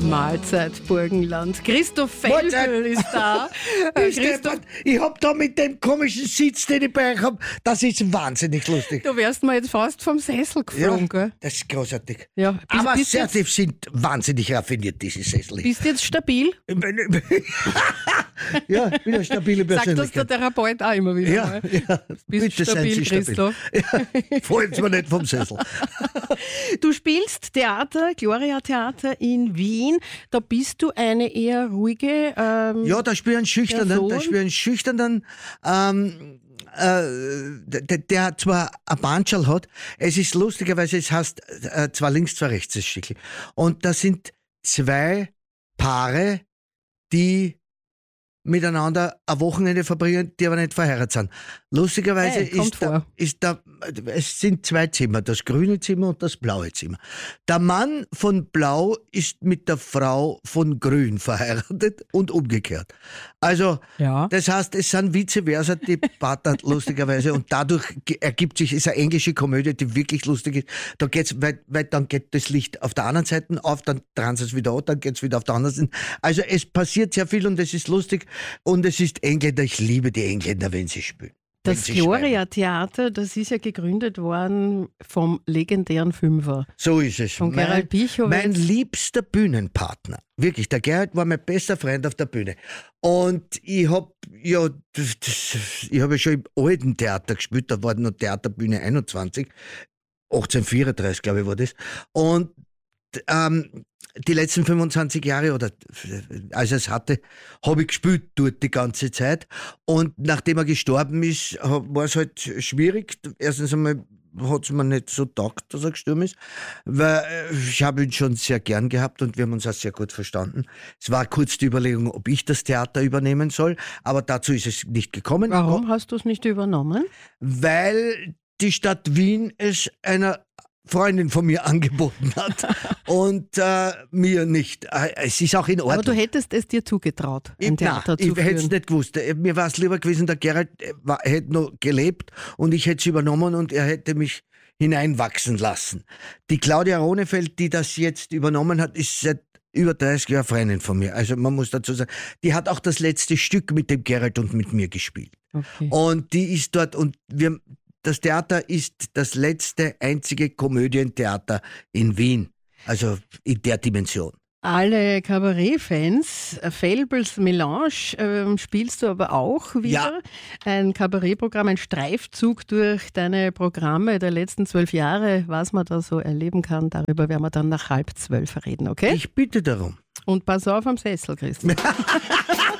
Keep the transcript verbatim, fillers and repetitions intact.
Mahlzeit Burgenland. Christoph Feldl ist da. Äh, Ich, Christoph, ich hab da mit dem komischen Sitz, den ich bei euch hab, das ist wahnsinnig lustig. du wärst mir jetzt fast vom Sessel geflogen, gell? das ist großartig. Ja, bist, Aber bist, sehr, jetzt, die sind wahnsinnig raffiniert, diese Sessel. bist jetzt stabil? Ja, ich bin eine stabile Sagt das der Persönlichkeit. Therapeut auch immer wieder Ja, mal. ja. Bist Bitte seien stabil, Sie stabil. Christoph. Ja, fallen Sie mir nicht vom Sessel. Du spielst Theater, Gloria Theater in Wien. Da bist du eine eher ruhige. Ähm, Ja, da spiele ich einen schüchternen, Person? da spiele ich einen schüchternen, ähm, äh, der, der zwar ein Bandscherl hat, es ist lustigerweise, es heißt äh, zwei links, zwei rechts, das Stückchen. Und da sind zwei Paare, die miteinander ein Wochenende verbringen, die aber nicht verheiratet sind. Lustigerweise Hey, kommt ist, da, vor. ist da, es sind zwei Zimmer, das grüne Zimmer und das blaue Zimmer. Der Mann von Blau ist mit der Frau von Grün verheiratet und umgekehrt. Also, Ja. das heißt, es sind vice versa die Partner, lustigerweise, und dadurch ge- ergibt sich, ist eine englische Komödie, die wirklich lustig ist. Da geht's, weil, weil dann geht das Licht auf der anderen Seite auf, dann dran es wieder an, dann geht's wieder auf der anderen Seite. Also es passiert sehr viel und es ist lustig und es ist Engländer, ich liebe die Engländer, wenn sie spielen. Wenn Das sie Gloria Theater, das ist ja gegründet worden vom legendären Fünfer. So ist es. Von Gerald Bichowitz. Mein liebster Bühnenpartner. Wirklich, der Gerald war mein bester Freund auf der Bühne. Und ich hab ja, das, das, ich habe ja schon im alten Theater gespielt, da war noch Theaterbühne einundzwanzig, achtzehnhundertvierunddreißig, glaube ich, war das. Und ähm, die letzten fünfundzwanzig Jahre, oder als er es hatte, habe ich gespielt dort die ganze Zeit. Und nachdem er gestorben ist, war es halt schwierig. Erstens einmal hat es mir nicht so taugt, dass er gestorben ist, weil äh, ich habe ihn schon sehr gern gehabt und wir haben uns auch sehr gut verstanden. Es war kurz die Überlegung, ob ich das Theater übernehmen soll, aber dazu ist es nicht gekommen. Warum hast du es nicht übernommen? Weil die Stadt Wien es einer Freundin von mir angeboten hat und äh, mir nicht. Äh, Es ist auch in Ordnung. Aber du hättest es dir zugetraut, ein Ich, Theater nein, zu ich hätte es führen. nicht gewusst. Äh, Mir war es lieber gewesen, der Gerald äh, war, hätte noch gelebt und ich hätte es übernommen und er hätte mich hineinwachsen lassen. Die Claudia Ronefeld, die das jetzt übernommen hat, ist seit über dreißig Jahren Freundin von mir. Also man muss dazu sagen, die hat auch das letzte Stück mit dem Gerald und mit mir gespielt. Okay. Und die ist dort und wir, das Theater ist das letzte einzige Komödientheater in Wien. Also in der Dimension. Alle Kabarett-Fans, äh, Felbels Melange ähm, spielst du aber auch wieder. Ja. Ein Kabarettprogramm, ein Streifzug durch deine Programme der letzten zwölf Jahre, was man da so erleben kann. Darüber werden wir dann nach halb zwölf reden, okay? Ich bitte darum. Und pass auf am Sessel, Christian.